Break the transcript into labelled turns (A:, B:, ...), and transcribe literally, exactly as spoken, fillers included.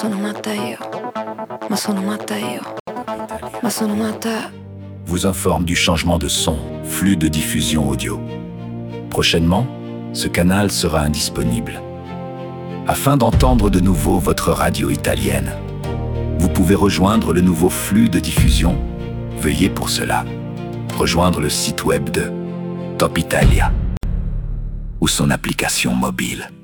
A: Sono matta io, ma sono matta io, ma sono matta.
B: Vous informe du changement de son, flux de diffusion audio. Prochainement, ce canal sera indisponible. Afin d'entendre de nouveau votre radio italienne, vous pouvez rejoindre le nouveau flux de diffusion. Veuillez pour cela rejoindre le site web de Top Italia ou son application mobile.